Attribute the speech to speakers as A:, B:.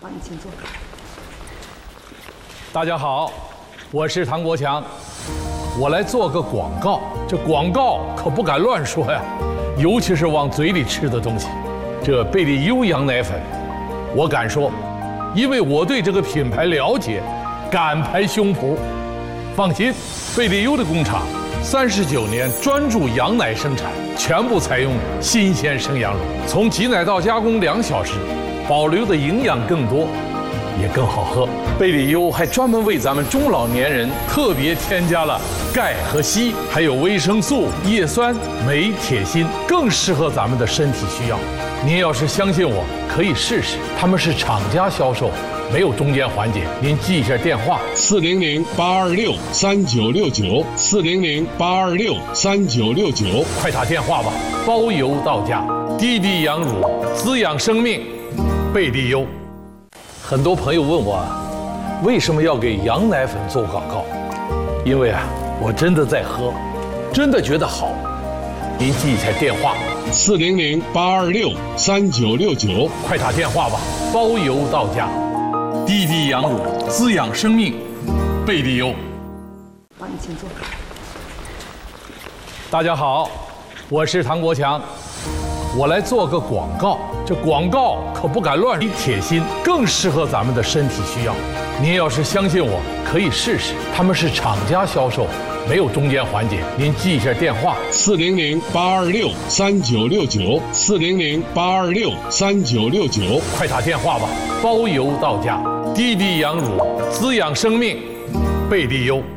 A: 好，你请坐。
B: 大家好，我是唐国强，我来做个广告。这广告可不敢乱说呀，尤其是往嘴里吃的东西。这贝利优羊奶粉，我敢说，因为我对这个品牌了解，敢拍胸脯。放心，贝利优的工厂39年专注羊奶生产，全部采用新鲜生羊乳，从挤奶到加工2小时，保留的营养更多，也更好喝。贝利优还专门为咱们中老年人特别添加了钙和硒，还有维生素、叶酸、镁、铁、锌，更适合咱们的身体需要。您要是相信我，可以试试。他们是厂家销售，没有中间环节。您记一下电话：400-826-3969，400-826-3969，快打电话吧，包邮到家。滴滴羊乳，滋养生命，贝利优。很多朋友问我，为什么要给羊奶粉做广告？因为我真的在喝，真的觉得好。您记一下电话：400-826-3969，快打电话吧，包邮到家。滴滴羊乳，滋养生命，贝利优。
A: 好，你请坐。
B: 大家好，我是唐国强，我来做个广告。这广告可不敢乱说，铁锌更适合咱们的身体需要。您要是相信我，可以试试。他们是厂家销售，没有中间环节。您记一下电话：400-826-3969，400-826-3969，快打电话吧，包邮到家。滴滴羊乳，滋养生命，贝利优。